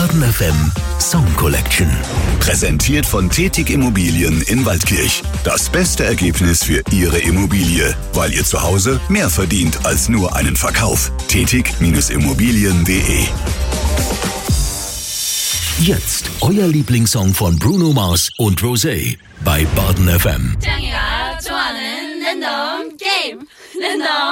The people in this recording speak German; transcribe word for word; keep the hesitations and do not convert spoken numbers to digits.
Baden F M Song Collection. Präsentiert von Tetig Immobilien in Waldkirch. Das beste Ergebnis für Ihre Immobilie, weil ihr zu Hause mehr verdient als nur einen Verkauf. Tetig Immobilien punkt de. Jetzt euer Lieblingssong von Bruno Mars und Rosé bei Baden F M. 짱이가 좋아하는 랜덤 게임 랜덤